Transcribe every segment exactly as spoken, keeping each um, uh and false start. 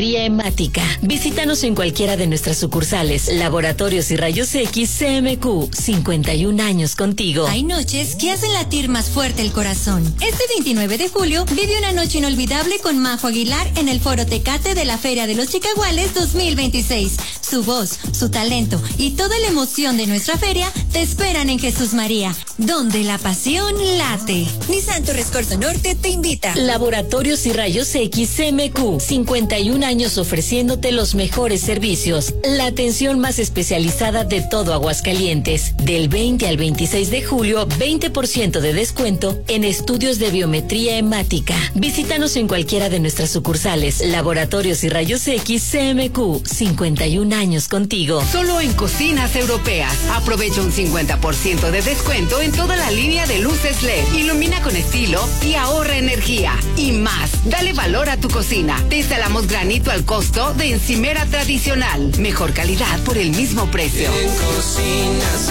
biometría hemática. Visítanos en cualquiera de nuestras sucursales. Laboratorios y Rayos X C M Q, cincuenta y un años contigo. Hay noches que hacen latir más fuerte el corazón. Este veintinueve de julio vive una noche inolvidable con Majo Aguilar en el Foro Tecate de la Feria de los Chicaguales dos mil veintiséis. Su voz, su talento y toda la emoción de nuestra feria te esperan en Jesús María, donde la pasión late. Nissan Torres Corzo Norte te invita. Laboratorios y Rayos X C M Q, cincuenta y un años ofreciéndote los mejores servicios. La atención más especializada de todo Aguascalientes. Del veinte al veintiséis de julio, veinte por ciento de descuento en estudios de biometría hemática. Visítanos en cualquiera de nuestras sucursales. Laboratorios y Rayos X C M Q, cincuenta y un años contigo. Solo en Cocinas Europeas. Aprovecha un cincuenta por ciento de descuento en toda la línea de luces L E D. Ilumina con estilo y ahorra energía. Y más, dale valor a tu cocina. Te instalamos granito al costo de encimera tradicional. Mejor calidad por el mismo precio. En Cocinas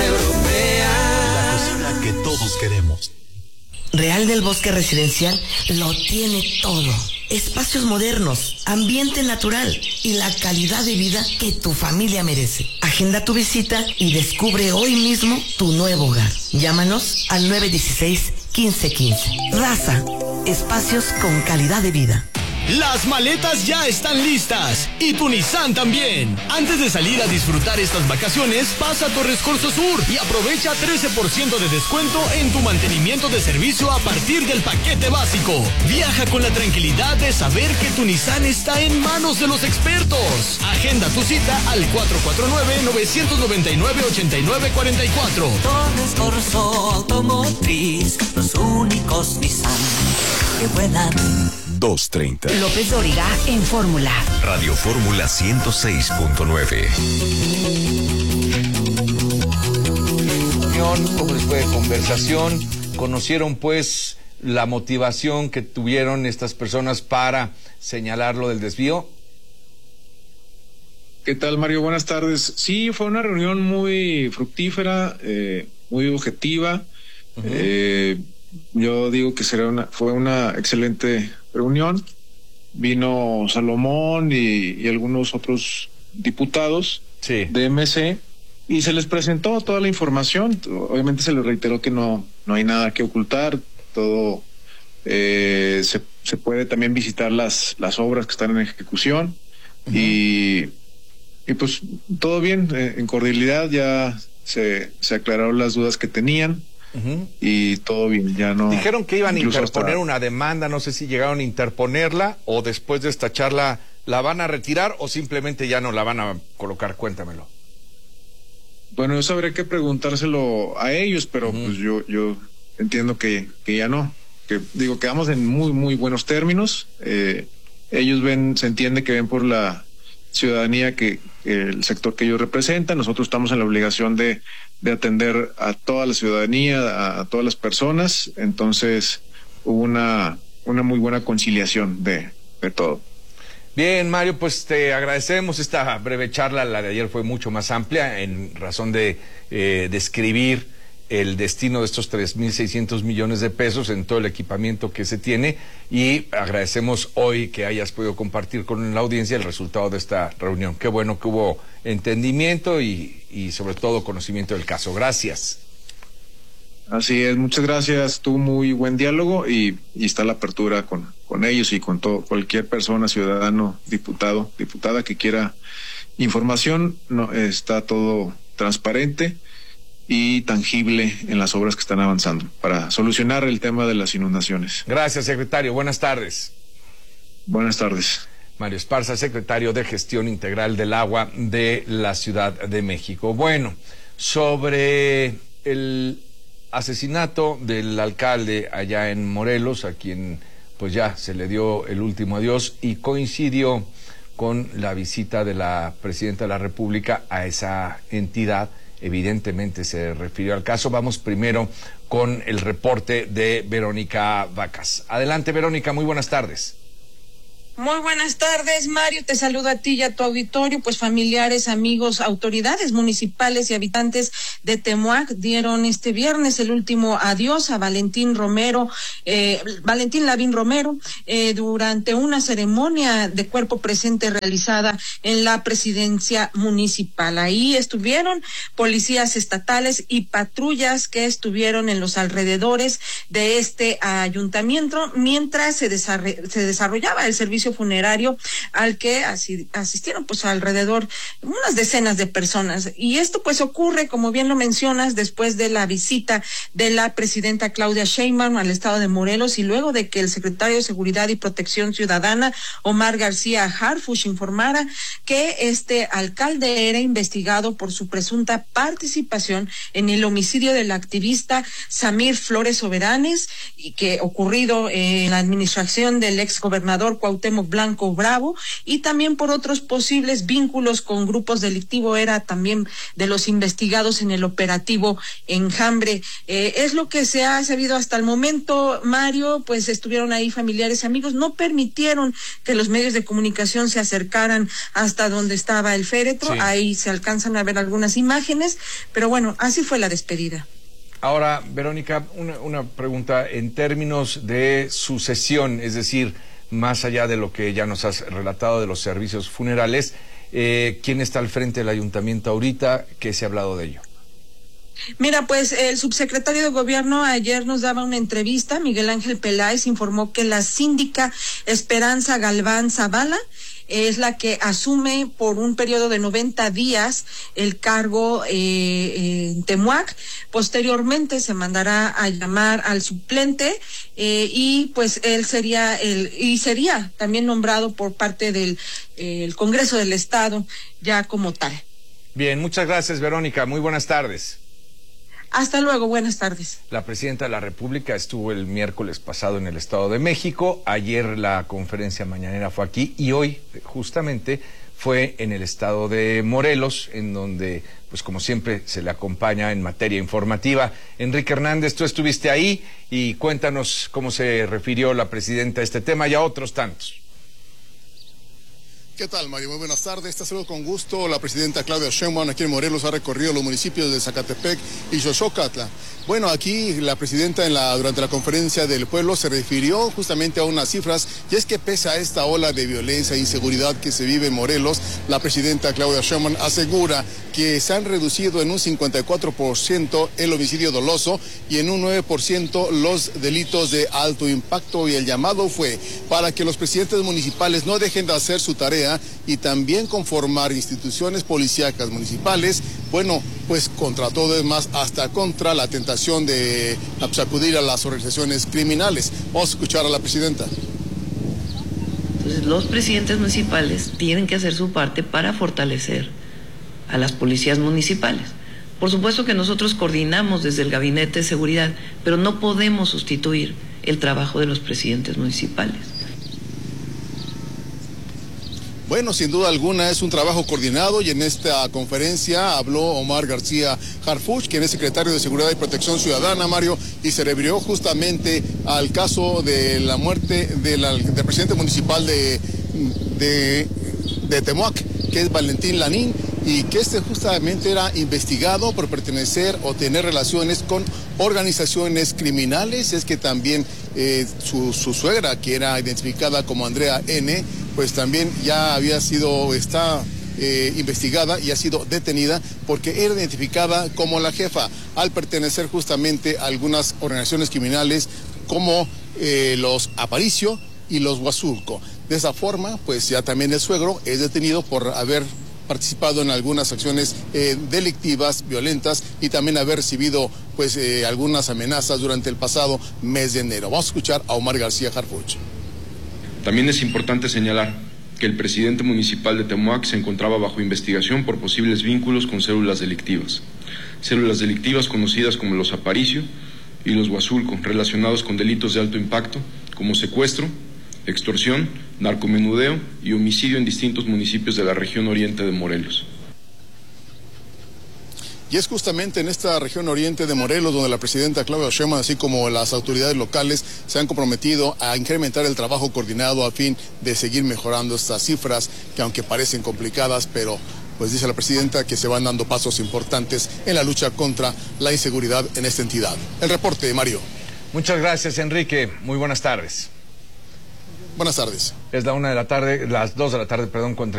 Europeas. La cocina que todos queremos. Real del Bosque Residencial lo tiene todo. Espacios modernos, ambiente natural y la calidad de vida que tu familia merece. Agenda tu visita y descubre hoy mismo tu nuevo hogar. Llámanos al nueve uno seis, uno cinco uno cinco. Raza, espacios con calidad de vida. Las maletas ya están listas y tu Nissan también. Antes de salir a disfrutar estas vacaciones, pasa a Torres Corzo Sur y aprovecha trece por ciento de descuento en tu mantenimiento de servicio a partir del paquete básico. Viaja con la tranquilidad de saber que tu Nissan está en manos de los expertos. Agenda tu cita al cuatro cuatro nueve, nueve nueve nueve, ocho nueve cuatro cuatro. Torres Corzo Automotriz, los únicos Nissan que vuelan. dos treinta. López Dóriga en Fórmula. Radio Fórmula ciento seis punto nueve. Como después de conversación, conocieron pues la motivación que tuvieron estas personas para señalar lo del desvío. ¿Qué tal, Mario? Buenas tardes. Sí, fue una reunión muy fructífera, eh, muy objetiva. Uh-huh. eh, yo digo que será una, fue una excelente reunión. Vino Salomón y, y algunos otros diputados sí. de M C y se les presentó toda la información. Obviamente se les reiteró que no, no hay nada que ocultar. Todo eh, se, se puede también visitar las, las obras que están en ejecución. Uh-huh. y, y pues todo bien, eh, en cordialidad ya se, se aclararon las dudas que tenían. Uh-huh. Y todo bien, ya no. Dijeron que iban a interponer hasta... una demanda, no sé si llegaron a interponerla o después de esta charla la van a retirar o simplemente ya no la van a colocar, cuéntamelo. Bueno, eso habría que preguntárselo a ellos, pero uh-huh. pues yo yo entiendo que, que ya no, que digo, quedamos en muy muy buenos términos. Eh, ellos ven, se entiende que ven por la ciudadanía que, que el sector que ellos representan. Nosotros estamos en la obligación de de atender a toda la ciudadanía, a, a todas las personas. Entonces hubo una, una muy buena conciliación de, de todo. Bien, Mario, pues te agradecemos esta breve charla. La de ayer fue mucho más amplia en razón de eh, describir el destino de estos tres mil seiscientos millones de pesos en todo el equipamiento que se tiene, y agradecemos hoy que hayas podido compartir con la audiencia el resultado de esta reunión. Qué bueno que hubo entendimiento y, y sobre todo conocimiento del caso. Gracias. Así es, muchas gracias. Tuvo muy buen diálogo y, y está la apertura con, con ellos y con todo, cualquier persona, ciudadano, diputado, diputada que quiera información. No, está todo transparente y tangible en las obras que están avanzando para solucionar el tema de las inundaciones. Gracias, secretario. Buenas tardes. Buenas tardes. Mario Esparza, secretario de Gestión Integral del Agua de la Ciudad de México. Bueno, sobre el asesinato del alcalde allá en Morelos, a quien pues ya se le dio el último adiós y coincidió con la visita de la presidenta de la República a esa entidad. Evidentemente se refirió al caso. Vamos primero con el reporte de Verónica Vacas. Adelante, Verónica, muy buenas tardes. Muy buenas tardes, Mario. Te saludo a ti y a tu auditorio. Pues familiares, amigos, autoridades municipales y habitantes de Temuac dieron este viernes el último adiós a Valentín Romero, eh, Valentín Lavín Romero, eh, durante una ceremonia de cuerpo presente realizada en la presidencia municipal. Ahí estuvieron policías estatales y patrullas que estuvieron en los alrededores de este ayuntamiento mientras se, desarre- se desarrollaba el servicio funerario al que asi- asistieron pues alrededor unas decenas de personas. Y esto pues ocurre, como bien lo mencionas, después de la visita de la presidenta Claudia Sheinbaum al estado de Morelos y luego de que el secretario de Seguridad y Protección Ciudadana, Omar García Harfuch, informara que este alcalde era investigado por su presunta participación en el homicidio del activista Samir Flores Soberanes, y que ocurrido en la administración del ex gobernador Cuauhtémoc Blanco Bravo, y también por otros posibles vínculos con grupos delictivos. Era también de los investigados en el operativo Enjambre. Eh, es lo que se ha sabido hasta el momento, Mario. Pues estuvieron ahí familiares y amigos, no permitieron que los medios de comunicación se acercaran hasta donde estaba el féretro. Sí. Ahí se alcanzan a ver algunas imágenes, pero bueno, así fue la despedida. Ahora, Verónica, una, una pregunta en términos de sucesión, es decir, más allá de lo que ya nos has relatado de los servicios funerales, eh, ¿quién está al frente del ayuntamiento ahorita? ¿Qué se ha hablado de ello? Mira, pues el subsecretario de Gobierno ayer nos daba una entrevista. Miguel Ángel Peláez informó que la síndica Esperanza Galván Zavala es la que asume por un periodo de noventa días el cargo eh, en Temuac. Posteriormente se mandará a llamar al suplente eh, y pues él sería el y sería también nombrado por parte del eh, el Congreso del Estado ya como tal. Bien, muchas gracias, Verónica. Muy buenas tardes. Hasta luego, buenas tardes. La presidenta de la República estuvo el miércoles pasado en el Estado de México, ayer la conferencia mañanera fue aquí y hoy justamente fue en el estado de Morelos, en donde, pues como siempre, se le acompaña en materia informativa. Enrique Hernández, tú estuviste ahí y cuéntanos cómo se refirió la presidenta a este tema y a otros tantos. ¿Qué tal, Mario? Muy buenas tardes. Te saludo con gusto. La presidenta Claudia Sheinbaum aquí en Morelos ha recorrido los municipios de Zacatepec y Xochocatla. Bueno, aquí la presidenta en la, durante la conferencia del pueblo se refirió justamente a unas cifras, y es que pese a esta ola de violencia e inseguridad que se vive en Morelos, la presidenta Claudia Sheinbaum asegura que se han reducido en un cincuenta y cuatro por ciento el homicidio doloso y en un nueve por ciento los delitos de alto impacto, y el llamado fue para que los presidentes municipales no dejen de hacer su tarea y también conformar instituciones policíacas municipales, bueno, pues contra todo es más, hasta contra la tentación de acudir a las organizaciones criminales. Vamos a escuchar a la presidenta. Entonces, los presidentes municipales tienen que hacer su parte para fortalecer a las policías municipales. Por supuesto que nosotros coordinamos desde el Gabinete de Seguridad, pero no podemos sustituir el trabajo de los presidentes municipales. Bueno, sin duda alguna es un trabajo coordinado, y en esta conferencia habló Omar García Harfuch, quien es secretario de Seguridad y Protección Ciudadana, Mario, y se refirió justamente al caso de la muerte de la, del presidente municipal de, de, de Temuac, que es Valentín Lavín, y que este justamente era investigado por pertenecer o tener relaciones con organizaciones criminales. Es que también eh, su, su suegra, que era identificada como Andrea N., pues también ya había sido, está eh, investigada y ha sido detenida porque era identificada como la jefa al pertenecer justamente a algunas organizaciones criminales como eh, los Aparicio y los Huazulco. De esa forma, pues ya también el suegro es detenido por haber participado en algunas acciones eh, delictivas, violentas, y también haber recibido pues eh, algunas amenazas durante el pasado mes de enero. Vamos a escuchar a Omar García Harfuch. También es importante señalar que el presidente municipal de Temuac se encontraba bajo investigación por posibles vínculos con células delictivas. Células delictivas conocidas como los Aparicio y los Huazulco, relacionados con delitos de alto impacto como secuestro, extorsión, narcomenudeo y homicidio en distintos municipios de la región oriente de Morelos. Y es justamente en esta región oriente de Morelos donde la presidenta Claudia Sheinbaum, así como las autoridades locales, se han comprometido a incrementar el trabajo coordinado a fin de seguir mejorando estas cifras que, aunque parecen complicadas, pero pues dice la presidenta que se van dando pasos importantes en la lucha contra la inseguridad en esta entidad. El reporte, Mario. Muchas gracias, Enrique. Muy buenas tardes. Buenas tardes. Es la una de la tarde, las dos de la tarde, perdón, con